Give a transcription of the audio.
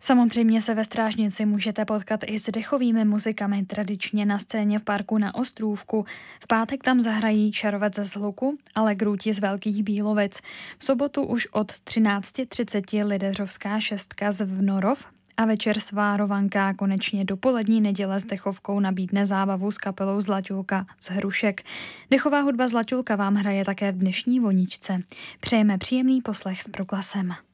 Samozřejmě se ve Strážnici můžete potkat i s dechovými muzikami, tradičně na scéně v parku na Ostrůvku. V pátek tam zahrají Šarovec ze Zhluku, ale Grůti z Velkých Bílovic. V sobotu už od 13:30 Lideřovská šestka z Vnorov a večer Svárovanka konečně dopolední neděle s dechovkou nabídne zábavu s kapelou Zlatulka z Hrušek. Dechová hudba Zlatulka vám hraje také v dnešní Voničce. Přejeme příjemný poslech s Proklasem.